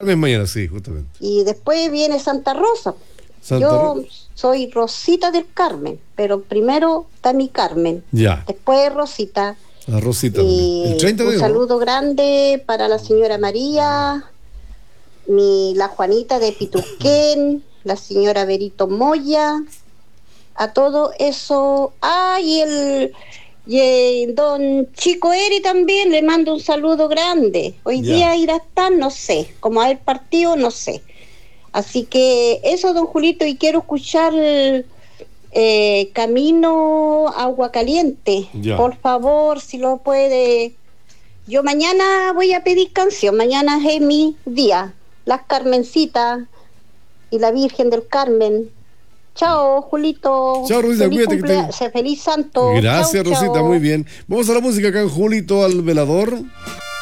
Carmen mañana, sí, justamente. Y después viene Santa Rosa. Yo soy Rosita del Carmen, pero primero está mi Carmen, Ya, después Rosita. la Rosita también. El Y 30 un de ¿no? saludo grande para la señora María, la Juanita de Pituquén, la señora Berito Moya, a todo eso. Y el don Chico Eri también le mando un saludo grande. Hoy Ya. día irá a estar, no sé, como haber partido, no sé. Así que eso, don Julito, y quiero escuchar Camino Agua Caliente. Ya. Por favor, si lo puede. Yo mañana voy a pedir canción, mañana es mi día. Las Carmencitas y la Virgen del Carmen. Chao, Julito. Chao, Rosita, Feliz cuídate que te... cumpleaños, feliz santo. Chao, Gracias, Rosita, muy chao. bien. Vamos a la música acá en Julito al Velador.